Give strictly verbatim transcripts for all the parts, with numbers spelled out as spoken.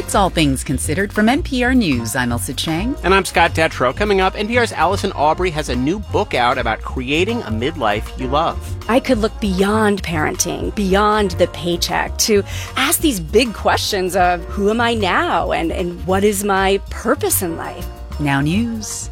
It's All Things Considered from N P R News. I'm Elsa Chang. And I'm Scott Detrow. Coming up, N P R's Allison Aubrey has a new book out about creating a midlife you love. I could look beyond parenting, beyond the paycheck, to ask these big questions of who am I now and, and what is my purpose in life? Now News.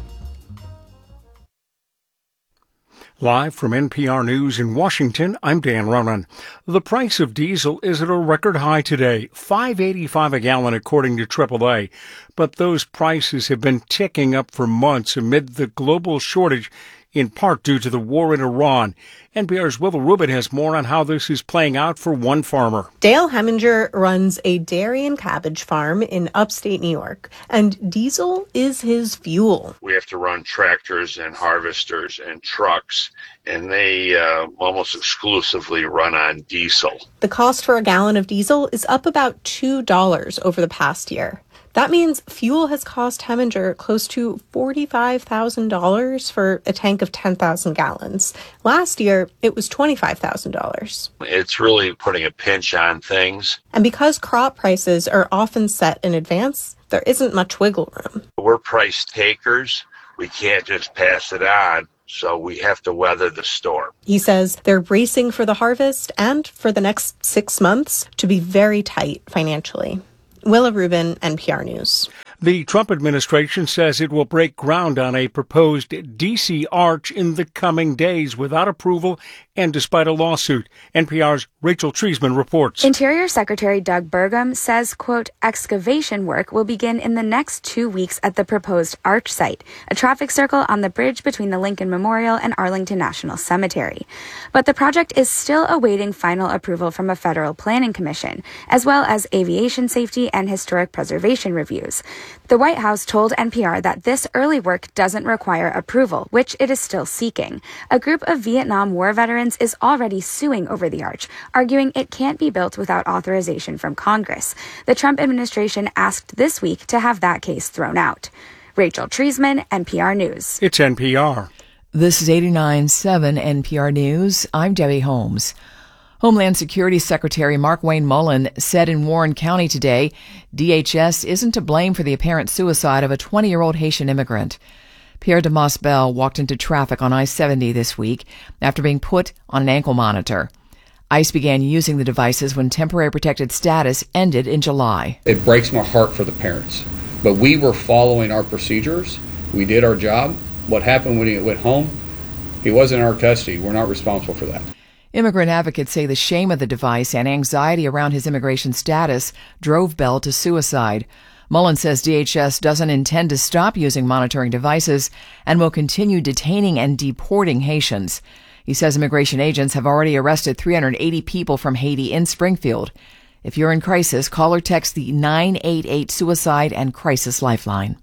Live from N P R News in Washington, I'm Dan Ronan. The price of diesel is at a record high today, five dollars and eighty-five cents a gallon according to triple A. But those prices have been ticking up for months amid the global shortage, in part due to the war in Iran. N P R's Willa Rubin has more on how this is playing out for one farmer. Dale Heminger runs a dairy and cabbage farm in upstate New York, and diesel is his fuel. We have to run tractors and harvesters and trucks, and they uh, almost exclusively run on diesel. The cost for a gallon of diesel is up about two dollars over the past year. That means fuel has cost Heminger close to forty-five thousand dollars for a tank of ten thousand gallons. Last year, it was twenty-five thousand dollars. It's really putting a pinch on things. And because crop prices are often set in advance, there isn't much wiggle room. We're price takers. We can't just pass it on, so we have to weather the storm. He says they're bracing for the harvest and for the next six months to be very tight financially. Willa Rubin, N P R News. The Trump administration says it will break ground on a proposed D C arch in the coming days without approval and despite a lawsuit. N P R's Rachel Treisman reports. Interior Secretary Doug Burgum says, quote, excavation work will begin in the next two weeks at the proposed arch site, a traffic circle on the bridge between the Lincoln Memorial and Arlington National Cemetery. But the project is still awaiting final approval from a federal planning commission, as well as aviation safety and historic preservation reviews. The White House told N P R that this early work doesn't require approval, which it is still seeking. A group of Vietnam War veterans is already suing over the arch, arguing it can't be built without authorization from Congress. The Trump administration asked this week to have that case thrown out. Rachel Treisman, N P R News. It's N P R. This is eighty-nine point seven N P R News. I'm Debbie Holmes. Homeland Security Secretary Markwayne Mullin said in Warren County today, D H S isn't to blame for the apparent suicide of a twenty-year-old Haitian immigrant. Pierre DeMoss Bell walked into traffic on I seventy this week after being put on an ankle monitor. ICE began using the devices when temporary protected status ended in July. It breaks my heart for the parents, but we were following our procedures. We did our job. What happened when he went home? He wasn't in our custody. We're not responsible for that. Immigrant advocates say the shame of the device and anxiety around his immigration status drove Bell to suicide. Mullin says D H S doesn't intend to stop using monitoring devices and will continue detaining and deporting Haitians. He says immigration agents have already arrested three hundred eighty people from Haiti in Springfield. If you're in crisis, call or text the nine eight eight Suicide and Crisis Lifeline.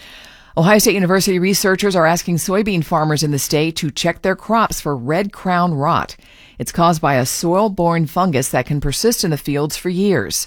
Ohio State University researchers are asking soybean farmers in the state to check their crops for red crown rot. It's caused by a soil-borne fungus that can persist in the fields for years.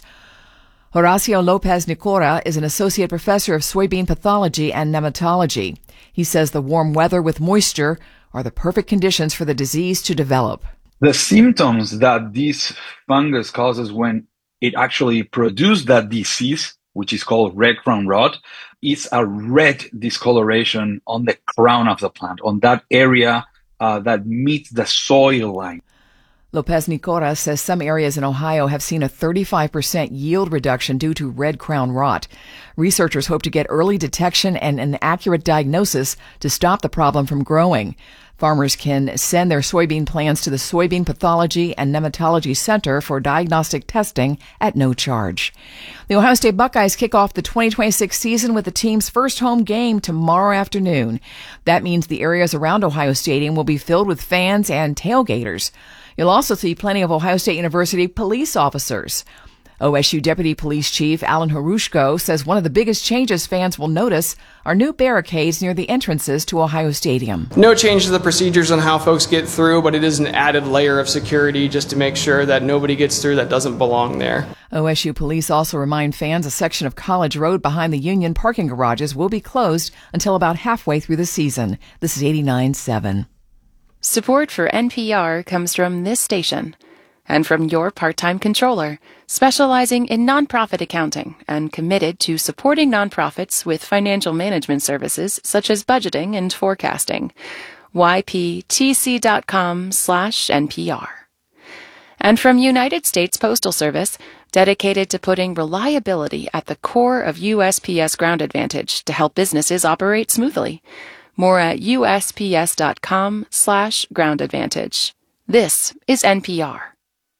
Horacio Lopez Nicora is an associate professor of soybean pathology and nematology. He says the warm weather with moisture are the perfect conditions for the disease to develop. The symptoms that this fungus causes when it actually produces that disease, which is called red crown rot, is a red discoloration on the crown of the plant, on that area uh, that meets the soil line. Lopez Nicora says some areas in Ohio have seen a thirty-five percent yield reduction due to red crown rot. Researchers hope to get early detection and an accurate diagnosis to stop the problem from growing. Farmers can send their soybean plants to the Soybean Pathology and Nematology Center for diagnostic testing at no charge. The Ohio State Buckeyes kick off the twenty twenty-six season with the team's first home game tomorrow afternoon. That means the areas around Ohio Stadium will be filled with fans and tailgaters. You'll also see plenty of Ohio State University police officers. O S U Deputy Police Chief Alan Harushko says one of the biggest changes fans will notice are new barricades near the entrances to Ohio Stadium. No change to the procedures on how folks get through, but it is an added layer of security just to make sure that nobody gets through that doesn't belong there. O S U police also remind fans a section of College Road behind the Union parking garages will be closed until about halfway through the season. This is eighty-nine point seven. Support for N P R comes from this station And from your part-time controller, specializing in nonprofit accounting and committed to supporting nonprofits with financial management services such as budgeting and forecasting. Y P T C dot com slash N P R. And from United States Postal Service, dedicated to putting reliability at the core of U S P S Ground Advantage to help businesses operate smoothly. More at U S P S dot com slash Ground Advantage. This is N P R.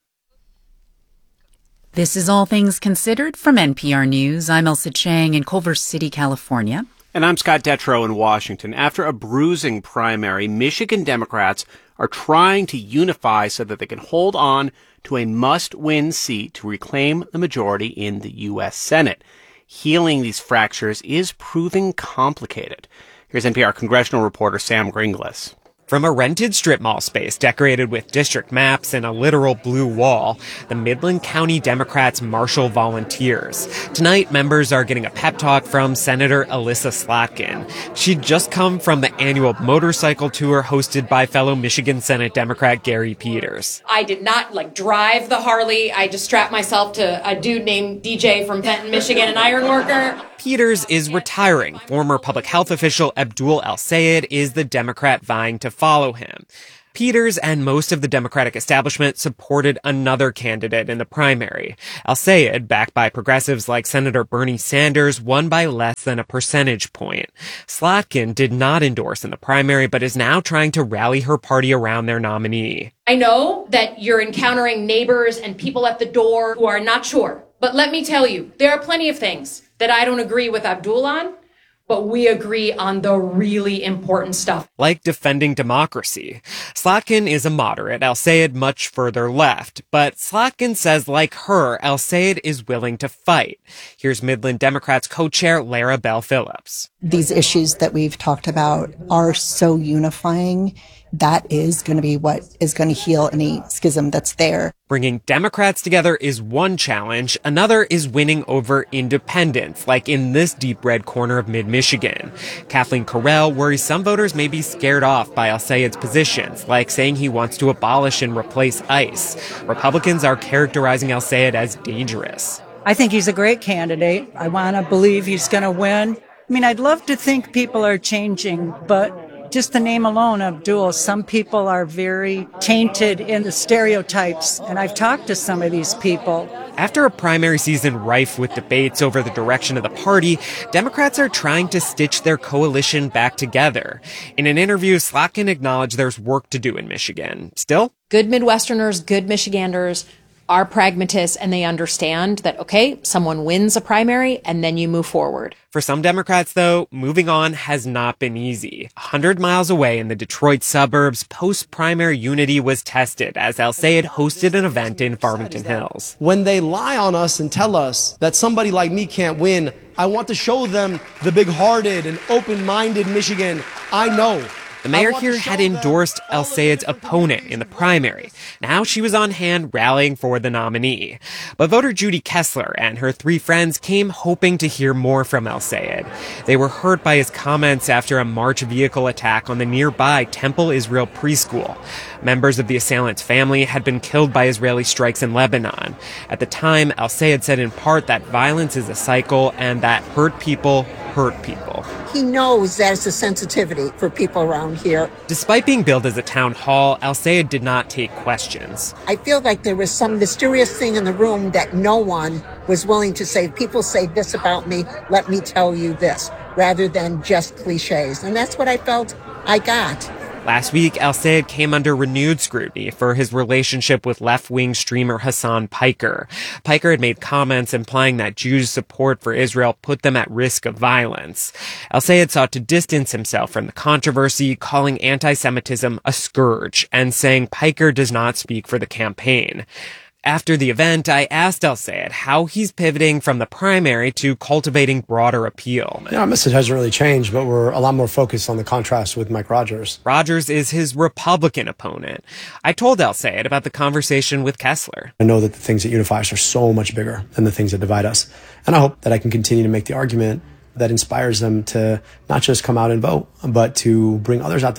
This is All Things Considered from N P R News. I'm Elsa Chang in Culver City, California. And I'm Scott Detrow in Washington. After a bruising primary, Michigan Democrats are trying to unify so that they can hold on to a must-win seat to reclaim the majority in the U S Senate. Healing these fractures is proving complicated. Here's N P R congressional reporter Sam Gringlas. From a rented strip mall space decorated with district maps and a literal blue wall, the Midland County Democrats marshal volunteers. Tonight, members are getting a pep talk from Senator Elissa Slotkin. She'd just come from the annual motorcycle tour hosted by fellow Michigan Senate Democrat Gary Peters. I did not, like, drive the Harley. I just strapped myself to a dude named D J from Fenton, Michigan, an iron worker. Peters is retiring. Former public health official Abdul El-Sayed is the Democrat vying to follow him. Peters and most of the Democratic establishment supported another candidate in the primary. El-Sayed, backed by progressives like Senator Bernie Sanders, won by less than a percentage point. Slotkin did not endorse in the primary, but is now trying to rally her party around their nominee. I know that you're encountering neighbors and people at the door who are not sure. But let me tell you, there are plenty of things that I don't agree with Abdul on, but we agree on the really important stuff. Like defending democracy. Slotkin is a moderate, El-Sayed much further left. But Slotkin says, like her, El-Sayed is willing to fight. Here's Midland Democrats co-chair Lara Bell Phillips. These issues that we've talked about are so unifying. That is going to be what is going to heal any schism that's there. Bringing Democrats together is one challenge. Another is winning over independents, like in this deep red corner of mid-Michigan. Kathleen Carell worries some voters may be scared off by El-Sayed's positions, like saying he wants to abolish and replace ICE. Republicans are characterizing El-Sayed as dangerous. I think he's a great candidate. I want to believe he's going to win. I mean, I'd love to think people are changing, but just the name alone, Abdul, some people are very tainted in the stereotypes, and I've talked to some of these people. After a primary season rife with debates over the direction of the party, Democrats are trying to stitch their coalition back together. In an interview, Slotkin acknowledged there's work to do in Michigan. Still, good Midwesterners, good Michiganders are pragmatists, and they understand that, okay, someone wins a primary and then you move forward. For some Democrats, though, moving on has not been easy. A hundred miles away in the Detroit suburbs, post-primary unity was tested as El-Sayed hosted an event in Farmington Hills. When they lie on us and tell us that somebody like me can't win, I want to show them the big-hearted and open-minded Michigan I know. The mayor here had endorsed El-Sayed's opponent in the primary. Now she was on hand rallying for the nominee. But voter Judy Kessler and her three friends came hoping to hear more from El-Sayed. They were hurt by his comments after a March vehicle attack on the nearby Temple Israel preschool. Members of the assailant's family had been killed by Israeli strikes in Lebanon. At the time, El-Sayed said in part that violence is a cycle and that hurt people hurt people. He knows that it's a sensitivity for people around here. Despite being billed as a town hall, El-Sayed did not take questions. I feel like there was some mysterious thing in the room that no one was willing to say. People say this about me, let me tell you this, rather than just cliches. And that's what I felt I got. Last week, El-Sayed came under renewed scrutiny for his relationship with left-wing streamer Hassan Piker. Piker had made comments implying that Jews' support for Israel put them at risk of violence. El-Sayed sought to distance himself from the controversy, calling anti-Semitism a scourge and saying Piker does not speak for the campaign. After the event, I asked El-Sayed how he's pivoting from the primary to cultivating broader appeal. Yeah, our message hasn't really changed, but we're a lot more focused on the contrast with Mike Rogers. Rogers is his Republican opponent. I told El-Sayed about the conversation with Kessler. I know that the things that unify us are so much bigger than the things that divide us. And I hope that I can continue to make the argument that inspires them to not just come out and vote, but to bring others out to vote.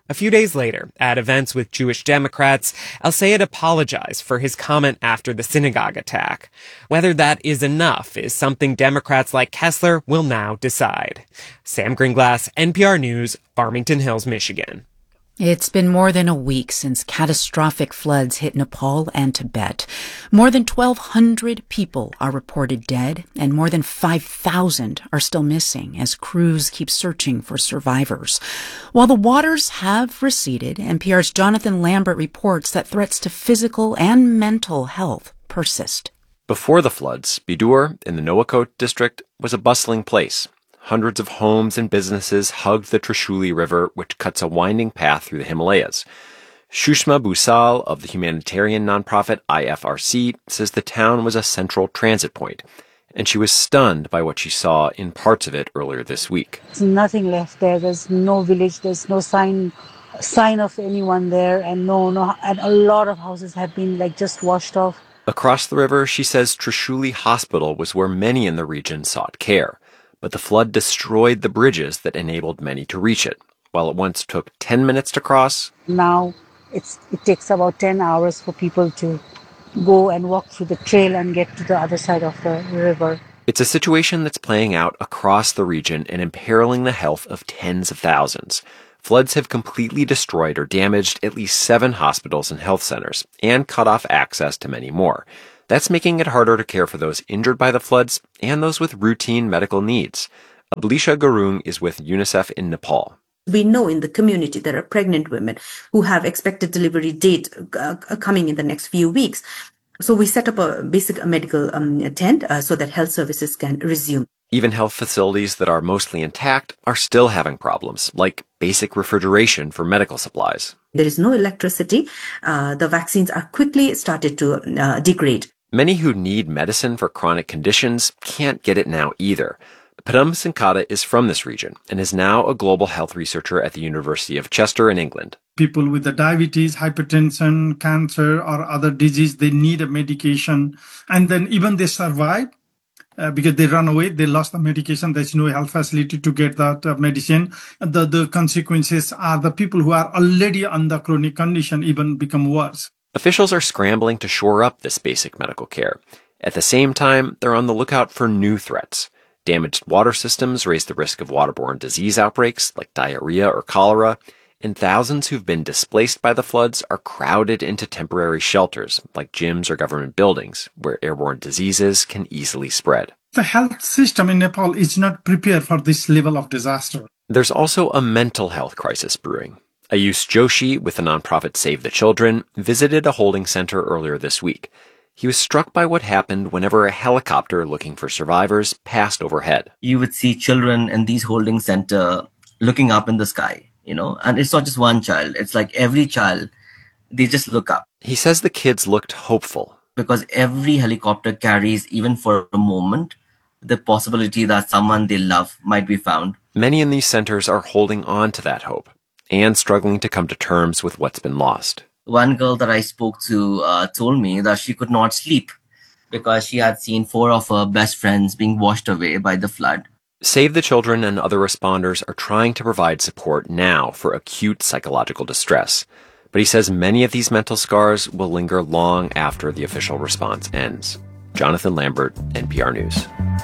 A few days later, at events with Jewish Democrats, El-Sayed apologized for his comment after the synagogue attack. Whether that is enough is something Democrats like Kessler will now decide. Sam Gringlass, N P R News, Farmington Hills, Michigan. It's been more than a week since catastrophic floods hit Nepal and Tibet. More than twelve hundred people are reported dead, and more than five thousand are still missing as crews keep searching for survivors. While the waters have receded, N P R's Jonathan Lambert reports that threats to physical and mental health persist. Before the floods, Bidur in the Nuwakot district was a bustling place. Hundreds of homes and businesses hugged the Trishuli River, which cuts a winding path through the Himalayas. Shushma Busal of the humanitarian nonprofit I F R C says the town was a central transit point, and she was stunned by what she saw in parts of it earlier this week. There's nothing left there. There's no village. There's no sign sign of anyone there, and no, no, and a lot of houses have been like just washed off. Across the river, she says Trishuli Hospital was where many in the region sought care. But the flood destroyed the bridges that enabled many to reach it. While it once took ten minutes to cross, now it's, it takes about ten hours for people to go and walk through the trail and get to the other side of the river. It's a situation that's playing out across the region and imperiling the health of tens of thousands. Floods have completely destroyed or damaged at least seven hospitals and health centers, and cut off access to many more. That's making it harder to care for those injured by the floods and those with routine medical needs. Ablisha Gurung is with UNICEF in Nepal. We know in the community there are pregnant women who have expected delivery date uh, coming in the next few weeks. So we set up a basic medical um, tent uh, so that health services can resume. Even health facilities that are mostly intact are still having problems, like basic refrigeration for medical supplies. There is no electricity. Uh, the vaccines are quickly started to uh, degrade. Many who need medicine for chronic conditions can't get it now either. Padam Sankata is from this region and is now a global health researcher at the University of Chester in England. People with the diabetes, hypertension, cancer, or other disease, they need a medication. And then even they survive uh, because they run away, they lost the medication. There's no health facility to get that uh, medicine. The, the consequences are the people who are already on the chronic condition even become worse. Officials are scrambling to shore up this basic medical care. At the same time, they're on the lookout for new threats. Damaged water systems raise the risk of waterborne disease outbreaks like diarrhea or cholera, and thousands who've been displaced by the floods are crowded into temporary shelters like gyms or government buildings where airborne diseases can easily spread. The health system in Nepal is not prepared for this level of disaster. There's also a mental health crisis brewing. Ayush Joshi, with the nonprofit Save the Children, visited a holding center earlier this week. He was struck by what happened whenever a helicopter looking for survivors passed overhead. You would see children in these holding center looking up in the sky, you know, and it's not just one child. It's like every child, they just look up. He says the kids looked hopeful. Because every helicopter carries, even for a moment, the possibility that someone they love might be found. Many in these centers are holding on to that hope and struggling to come to terms with what's been lost. One girl that I spoke to uh, told me that she could not sleep because she had seen four of her best friends being washed away by the flood. Save the Children and other responders are trying to provide support now for acute psychological distress. But he says many of these mental scars will linger long after the official response ends. Jonathan Lambert, N P R News.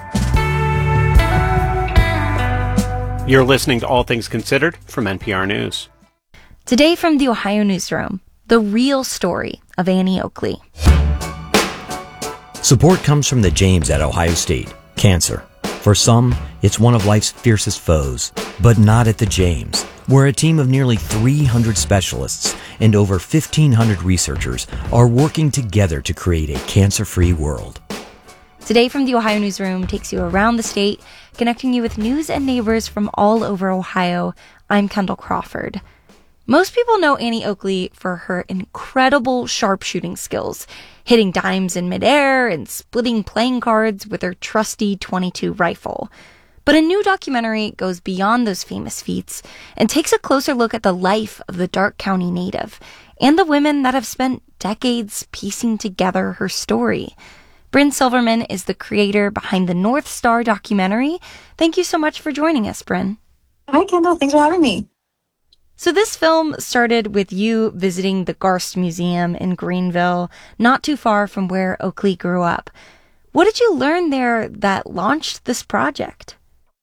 You're listening to All Things Considered from N P R News. Today from the Ohio Newsroom, the real story of Annie Oakley. Support comes from the James at Ohio State. Cancer. For some, it's one of life's fiercest foes, but not at the James, where a team of nearly three hundred specialists and over fifteen hundred researchers are working together to create a cancer-free world. Today from the Ohio Newsroom takes you around the state, connecting you with news and neighbors from all over Ohio. I'm Kendall Crawford. Most people know Annie Oakley for her incredible sharpshooting skills, hitting dimes in midair and splitting playing cards with her trusty twenty-two rifle. But a new documentary goes beyond those famous feats and takes a closer look at the life of the Darke County native and the women that have spent decades piecing together her story. Bryn Silverman is the creator behind the North Star documentary. Thank you so much for joining us, Bryn. Hi, Kendall. Thanks for having me. So this film started with you visiting the Garst Museum in Greenville, not too far from where Oakley grew up. What did you learn there that launched this project?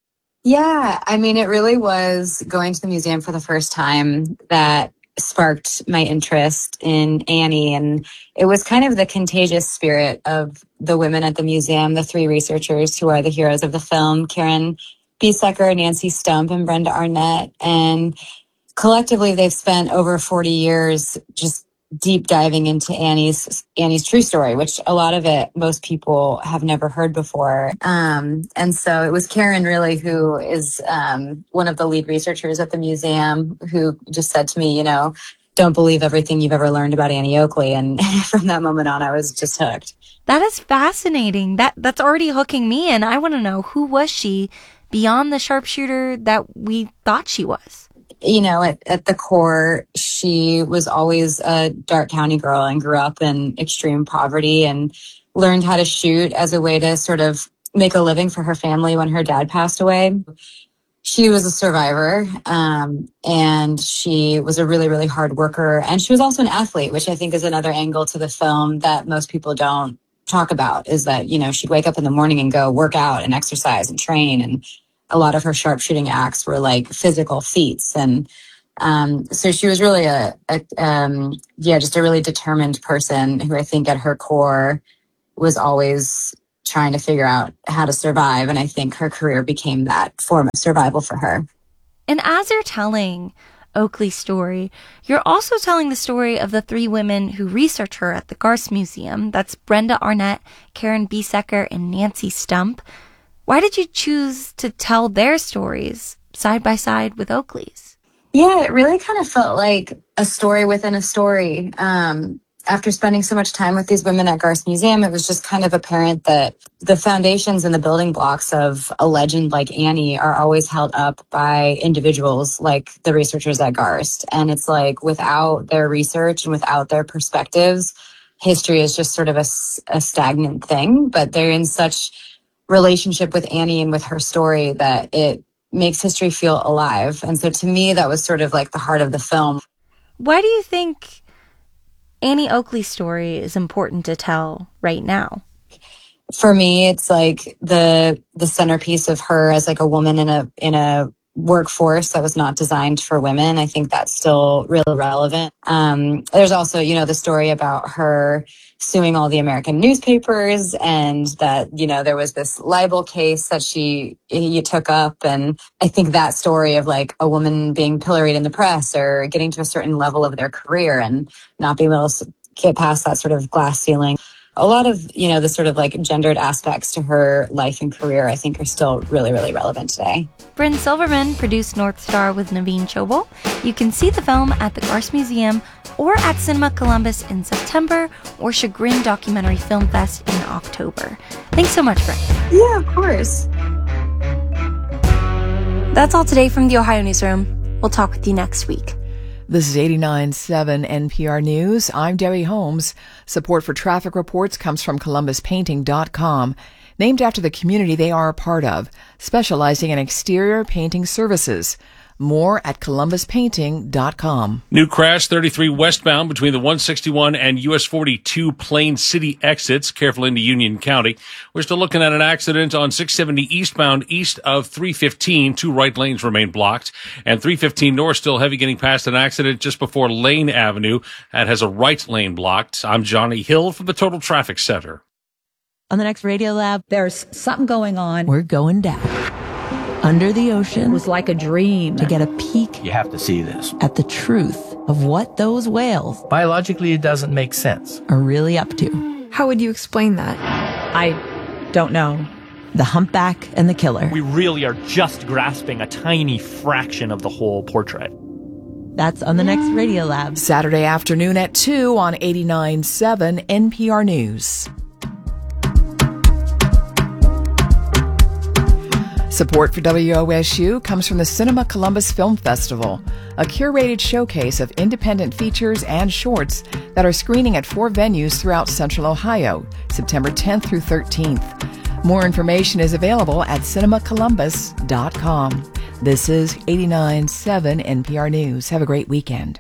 Yeah, I mean, it really was going to the museum for the first time that sparked my interest in Annie. And it was kind of the contagious spirit of the women at the museum, the three researchers who are the heroes of the film, Karen Biesecker, Nancy Stump, and Brenda Arnett. And collectively, they've spent over forty years just deep diving into Annie's Annie's true story, which a lot of it most people have never heard before. Um, and so it was Karen really who is um, one of the lead researchers at the museum who just said to me, you know, don't believe everything you've ever learned about Annie Oakley. And from that moment on, I was just hooked. That is fascinating. That that's already hooking me in. I want to know, who was she beyond the sharpshooter that we thought she was? You know, at, at the core, she was always a Darke County girl and grew up in extreme poverty and learned how to shoot as a way to sort of make a living for her family when her dad passed away. She was a survivor, um, and she was a really, really hard worker. And she was also an athlete, which I think is another angle to the film that most people don't talk about, is that, you know, she'd wake up in the morning and go work out and exercise and train, and a lot of her sharpshooting acts were like physical feats. And um, so she was really a, a um, yeah, just a really determined person who I think at her core was always trying to figure out how to survive. And I think her career became that form of survival for her. And as you're telling Oakley's story, you're also telling the story of the three women who research her at the Garst Museum. That's Brenda Arnett, Karen Biesecker, and Nancy Stump. Why did you choose to tell their stories side by side with Oakley's? Yeah, it really kind of felt like a story within a story. Um, after spending so much time with these women at Garst Museum, it was just kind of apparent that the foundations and the building blocks of a legend like Annie are always held up by individuals like the researchers at Garst. And it's like without their research and without their perspectives, history is just sort of a, a stagnant thing. But they're in such relationship with Annie and with her story that it makes history feel alive. And so to me, that was sort of like the heart of the film. Why do you think Annie Oakley's story is important to tell right now? For me, it's like the the centerpiece of her as like a woman in a in a workforce that was not designed for women. I think that's still really relevant. Um, there's also, you know, the story about her suing all the American newspapers, and that, you know, there was this libel case that she you took up. And I think that story of like a woman being pilloried in the press or getting to a certain level of their career and not being able to get past that sort of glass ceiling. A lot of, you know, the sort of like gendered aspects to her life and career, I think, are still really, really relevant today. Bryn Silverman produced North Star with Naveen Chobal. You can see the film at the Garst Museum or at Cinema Columbus in September, or Chagrin Documentary Film Fest in October. Thanks so much, Bryn. Yeah, of course. That's all today from the Ohio Newsroom. We'll talk with you next week. This is eighty-nine point seven N P R News. I'm Debbie Holmes. Support for traffic reports comes from Columbus Painting dot com, named after the community they are a part of, specializing in exterior painting services. More at Columbus Painting dot com. New crash thirty-three westbound between the one sixty-one and U S forty-two Plain City exits, careful into Union County. We're still looking at an accident on six seventy eastbound east of three fifteen. Two right lanes remain blocked. And three fifteen north still heavy getting past an accident just before Lane Avenue. That has a right lane blocked. I'm Johnny Hill from the Total Traffic Center. On the next Radio Lab, there's something going on. We're going down. Under the ocean. It was like a dream. To get a peek. You have to see this. At the truth of what those whales. Biologically, it doesn't make sense. Are really up to. How would you explain that? I don't know. The humpback and the killer. We really are just grasping a tiny fraction of the whole portrait. That's on the next Radio Lab. Saturday afternoon at two on eighty-nine point seven N P R News. Support for W O S U comes from the Cinema Columbus Film Festival, a curated showcase of independent features and shorts that are screening at four venues throughout Central Ohio, September tenth through thirteenth. More information is available at cinema columbus dot com. This is eighty-nine point seven N P R News. Have a great weekend.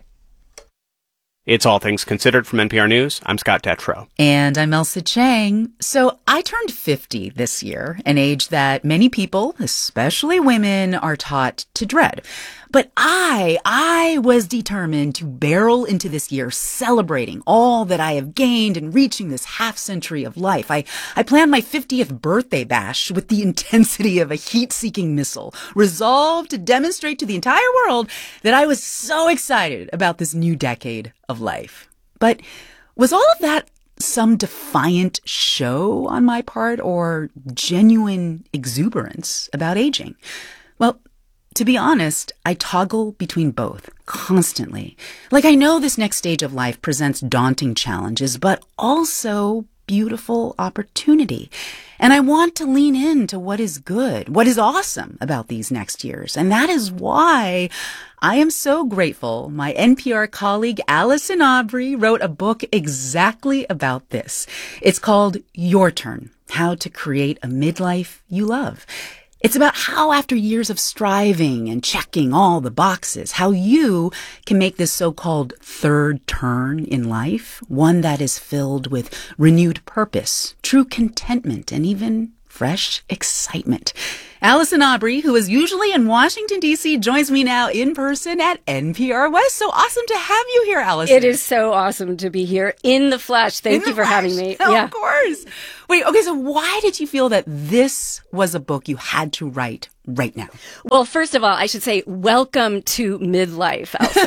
It's All Things Considered from N P R News. I'm Scott Detrow. And I'm Elsa Chang. So I turned fifty this year, an age that many people, especially women, are taught to dread. But I, I was determined to barrel into this year celebrating all that I have gained and reaching this half century of life. I, I planned my fiftieth birthday bash with the intensity of a heat-seeking missile, resolved to demonstrate to the entire world that I was so excited about this new decade of life. But was all of that some defiant show on my part or genuine exuberance about aging? Well, to be honest, I toggle between both constantly. Like, I know this next stage of life presents daunting challenges, but also beautiful opportunity. And I want to lean into what is good, what is awesome about these next years. And that is why I am so grateful my N P R colleague Allison Aubrey wrote a book exactly about this. It's called Your Turn: How to Create a Midlife You Love. It's about how, after years of striving and checking all the boxes, how you can make this so-called third turn in life, one that is filled with renewed purpose, true contentment, and even fresh excitement. Allison Aubrey, who is usually in Washington, D C, joins me now in person at N P R West. So awesome to have you here, Allison. It is so awesome to be here in the flesh. Thank you for having me. Oh, yeah. Of course. Wait, okay, so why did you feel that this was a book you had to write right now? Well, first of all, I should say welcome to midlife, Elsa.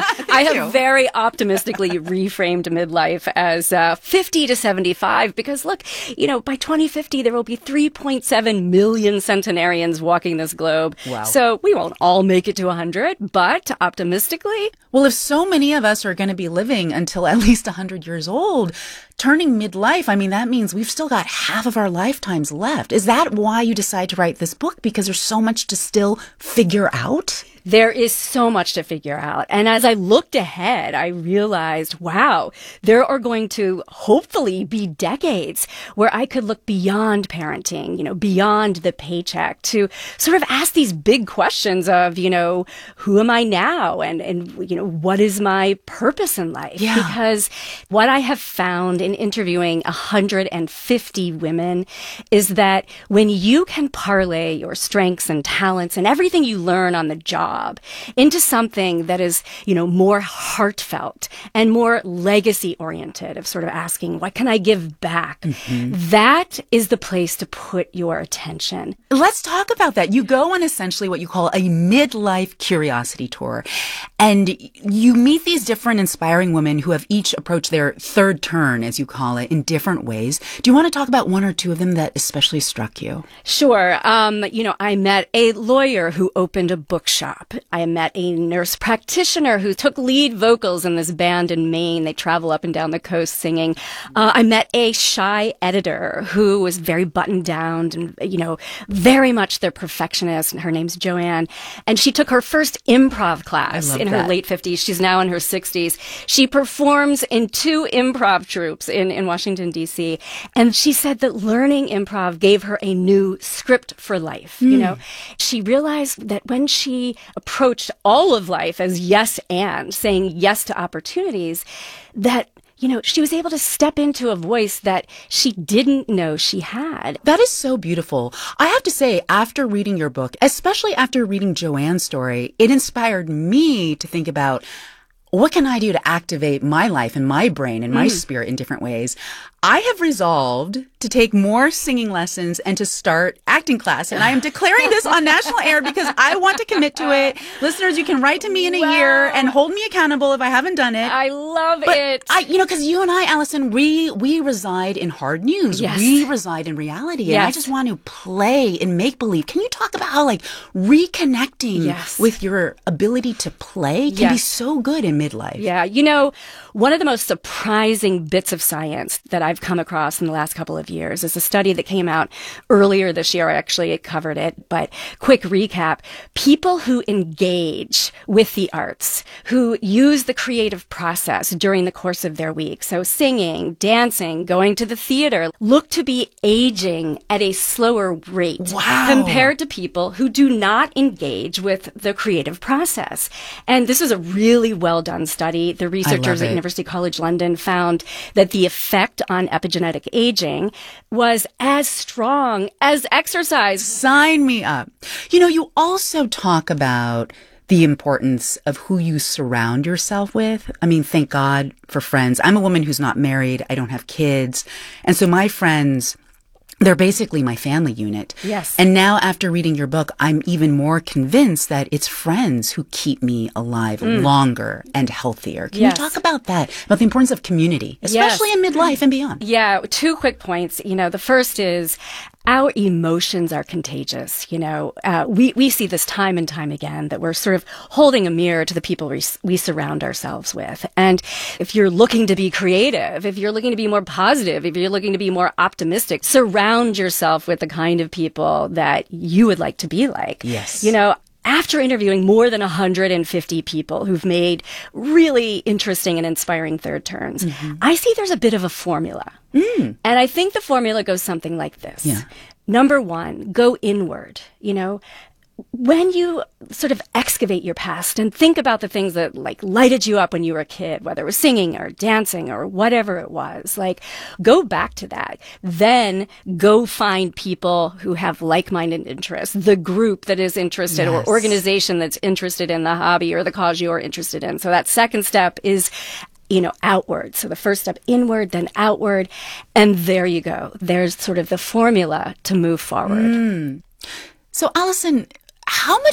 I have you. very optimistically reframed midlife as uh, fifty to seventy-five because, look, you know, by twenty fifty, there will be three point seven million centenarians walking this globe. Wow. So we won't all make it to one hundred, but optimistically. Well, if so many of us are going to be living until at least one hundred years old, turning midlife, I mean, that means we've still got half of our lifetimes left. Is that why you decide to write this book? Because there's so much to still figure out? There is so much to figure out. And as I looked ahead, I realized, wow, there are going to hopefully be decades where I could look beyond parenting, you know, beyond the paycheck to sort of ask these big questions of, you know, who am I now? And, and, you know, what is my purpose in life? Yeah. Because what I have found in interviewing one hundred fifty women is that when you can parlay your strengths and talents and everything you learn on the job into something that is, you know, more heartfelt and more legacy oriented, of sort of asking, what can I give back? Mm-hmm. That is the place to put your attention. Let's talk about that. You go on essentially what you call a midlife curiosity tour, and you meet these different inspiring women who have each approached their third turn, as you call it, in different ways. Do you want to talk about one or two of them that especially struck you? Sure. Um, you know, I met a lawyer who opened a bookshop. I met a nurse practitioner who took lead vocals in this band in Maine. They travel up and down the coast singing. Uh, I met a shy editor who was very buttoned down and, you know, very much their perfectionist. And her name's Joanne. And she took her first improv class in her that. late fifties. She's now in her sixties. She performs in two improv troupes in, in Washington, D C. And she said that learning improv gave her a new script for life. Mm. You know, she realized that when she approached all of life as yes and, saying yes to opportunities, that, you know, she was able to step into a voice that she didn't know she had. That is so beautiful. I have to say, after reading your book, especially after reading Joanne's story, it inspired me to think about, what can I do to activate my life and my brain and my mm. spirit in different ways? I have resolved to take more singing lessons and to start acting class. And I am declaring this on national air because I want to commit to it. Listeners, you can write to me in a wow. year and hold me accountable if I haven't done it. I love but it. I, you know, because you and I, Allison, we, we reside in hard news. Yes. We reside in reality. Yes. And I just want to play in make-believe. Can you talk about how, like, reconnecting yes. with your ability to play can yes. be so good in midlife? Yeah. You know, one of the most surprising bits of science that I've I've come across in the last couple of years. It's a study that came out earlier this year. I actually covered it, but quick recap. People who engage with the arts, who use the creative process during the course of their week, so singing, dancing, going to the theater, look to be aging at a slower rate wow. compared to people who do not engage with the creative process. And this is a really well done study. The researchers at University College London found that the effect on epigenetic aging was as strong as exercise. Sign me up. You know, you also talk about the importance of who you surround yourself with. I mean, thank God for friends. I'm a woman who's not married. I don't have kids. And so my friends, they're basically my family unit. Yes. And now after reading your book, I'm even more convinced that it's friends who keep me alive mm. longer and healthier. Can yes. you talk about that? About the importance of community, especially yes. in midlife and beyond? Yeah. Two quick points. You know, the first is our emotions are contagious. You know, uh, we, we see this time and time again that we're sort of holding a mirror to the people we, we surround ourselves with. And if you're looking to be creative, if you're looking to be more positive, if you're looking to be more optimistic, surround yourself with the kind of people that you would like to be like. Yes. You know, after interviewing more than one hundred fifty people who've made really interesting and inspiring third turns, mm-hmm. I see there's a bit of a formula. Mm. And I think the formula goes something like this. Yeah. Number one, go inward. You know, when you sort of excavate your past and think about the things that like lighted you up when you were a kid, whether it was singing or dancing or whatever it was, like go back to that. Then go find people who have like-minded interests, the group that is interested yes. or organization that's interested in the hobby or the cause you're interested in. So that second step is, you know, outward. So the first step inward, then outward. And there you go. There's sort of the formula to move forward. Mm. So Allison, how much